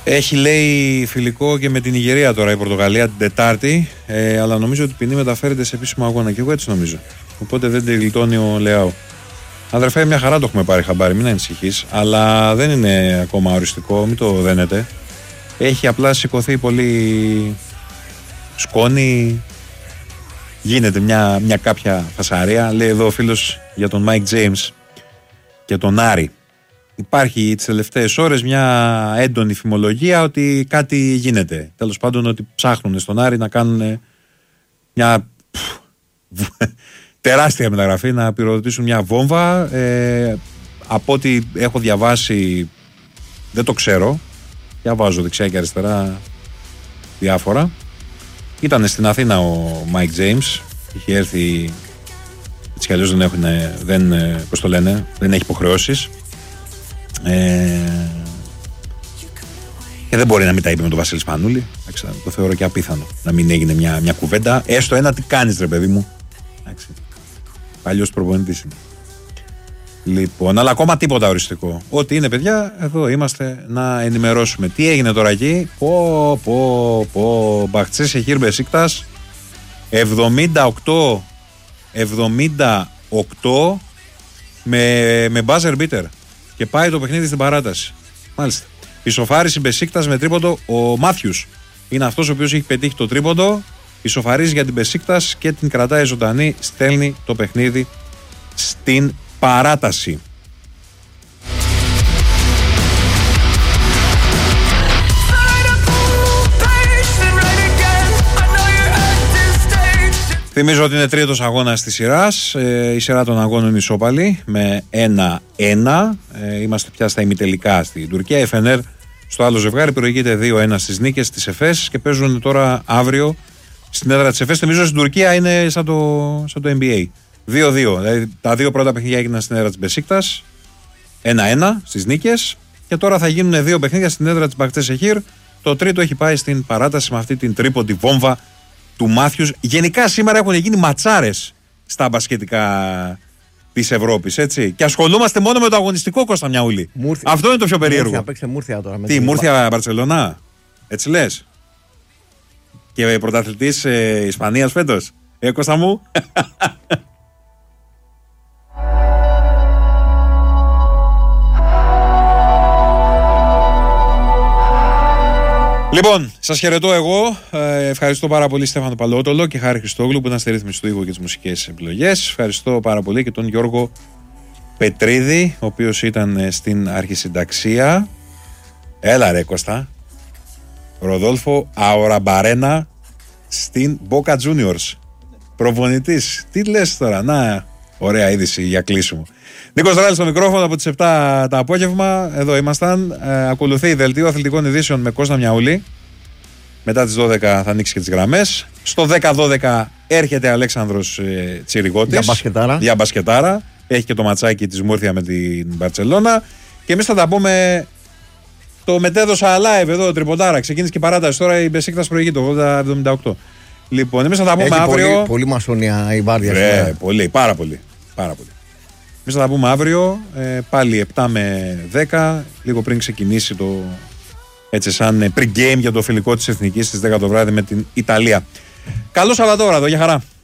Έχει, λέει, φιλικό και με την Νιγηρία τώρα η Πορτογαλία την Τετάρτη, αλλά νομίζω ότι η ποινή μεταφέρεται σε επίσημο αγώνα και εγώ έτσι νομίζω. Οπότε δεν τη γλιτώνει ο Λεάο. Αδερφέ, μια χαρά το έχουμε πάρει χαμπάρι, μην ανησυχείς, αλλά δεν είναι ακόμα οριστικό, μην το δένετε. Έχει απλά σηκωθεί πολύ σκόνη, γίνεται μια κάποια φασαρία. Λέει εδώ ο φίλος για τον Mike James και τον Άρη. Υπάρχει τις τελευταίες ώρες μια έντονη φημολογία ότι κάτι γίνεται. Τέλος πάντων ότι ψάχνουν στον Άρη να κάνουν μια τεράστια μεταγραφή, να πυροδοτήσουν μια βόμβα. Από ό,τι έχω διαβάσει, δεν το ξέρω, διαβάζω δεξιά και αριστερά διάφορα. Ήταν στην Αθήνα ο Mike James, είχε έρθει, έτσι κι αλλιώς δεν έχει υποχρεώσεις. Και δεν μπορεί να μην τα είπε με τον Βασίλη Σπανούλη. Το θεωρώ και απίθανο να μην έγινε μια κουβέντα. Έστω ένα, τι κάνεις ρε παιδί μου. Παλιός προπονητής είναι. Λοιπόν, αλλά ακόμα τίποτα οριστικό. Ό,τι είναι, παιδιά, εδώ είμαστε να ενημερώσουμε. Τι έγινε τώρα εκεί. Μπαχτσές Σεχίρ Μπεσίκτας 78 με buzzer beater. Και πάει το παιχνίδι στην παράταση. Μάλιστα. Ισοφάριση Μπεσίκτας με τρίποντο ο Μάθιους. Είναι αυτός ο οποίος έχει πετύχει το τρίποντο. Ισοφαρίζει για την Μπεσίκτας και την κρατάει ζωντανή. Στέλνει το παιχνίδι στην παράταση. Θυμίζω ότι είναι τρίτος αγώνας της σειράς. Η σειρά των αγώνων είναι ισόπαλη με 1-1. Είμαστε πια στα ημιτελικά στην Τουρκία. Η Φενέρ στο άλλο ζευγάρι προηγείται 2-1 στις νίκες της ΕΦΕΣ και παίζουν τώρα αύριο στην έδρα της ΕΦΕΣ. Θυμίζω στην Τουρκία είναι σαν το NBA. 2-2. Δηλαδή τα δύο πρώτα παιχνίδια έγιναν στην έδρα της Μπεσίκτας. 1-1 στις νίκες. Και τώρα θα γίνουν δύο παιχνίδια στην έδρα της Μπαχτσές Σεχίρ. Το τρίτο έχει πάει στην παράταση με αυτή την τρίποντη βόμβα του Μάθιους. Γενικά σήμερα έχουν γίνει ματσάρες στα μπασκετικά της Ευρώπης, έτσι. Και ασχολούμαστε μόνο με το αγωνιστικό, Κώστα Μιαούλη. Αυτό είναι το πιο περίεργο. Μούρθια τώρα. Τι, Μούρθια Μπαρτσελονά, έτσι λες. Και πρωταθλητής Ισπανίας φέτος. Κώστα μου. Λοιπόν, σας χαιρετώ εγώ. Ευχαριστώ πάρα πολύ Στέφανο Παλαιότολο και Χάρη Χριστόγλου που ήταν στη ρύθμιση του ήχου και τις μουσικές επιλογές. Ευχαριστώ πάρα πολύ και τον Γιώργο Πετρίδη, ο οποίος ήταν στην αρχισυνταξία. Έλα ρε Κώστα. Ροδόλφο Αοραμπαρένα στην Boca Juniors. Προπονητής. Τι λες τώρα, να, ωραία είδηση για κλείσιμο. Νίκος Ράλης στο μικρόφωνο από τις 7 το απόγευμα. Εδώ ήμασταν. Ακολουθεί δελτίο αθλητικών ειδήσεων με Κώστα Μιαούλη. Μετά τις 12 θα ανοίξει και τις γραμμές. Στο 10-12 έρχεται Αλέξανδρος Τσιριγώτης. Για μπασκετάρα. Έχει και το ματσάκι της Μούρθια με την Μπαρτσελώνα. Και εμείς θα τα πούμε. Το μετέδωσα live εδώ, τριποντάρα. Ξεκίνησε και η παράταση. Τώρα η Μπεσίκτας προηγείται 80-78. Λοιπόν, εμείς θα τα πούμε αύριο. Πολύ μασόνια η Βάρδια. Πολύ, πάρα πολύ. Εμείς θα τα πούμε αύριο, πάλι 7 με 10, λίγο πριν ξεκινήσει το έτσι σαν pre-game για το φιλικό της Εθνικής στις 10 το βράδυ με την Ιταλία. Καλό Σαββατόβραδο, για χαρά.